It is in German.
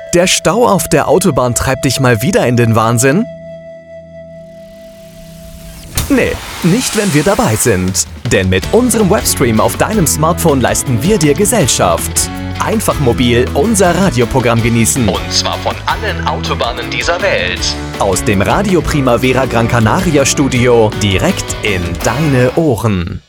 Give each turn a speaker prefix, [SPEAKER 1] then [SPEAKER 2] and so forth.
[SPEAKER 1] Der Stau auf der Autobahn treibt dich mal wieder in den Wahnsinn? Nee, nicht wenn wir dabei sind. Denn mit unserem Webstream auf deinem Smartphone leisten wir dir Gesellschaft. Einfach mobil unser Radioprogramm genießen. Und zwar von allen Autobahnen dieser Welt. Aus dem Radio Primavera Gran Canaria Studio direkt in deine Ohren.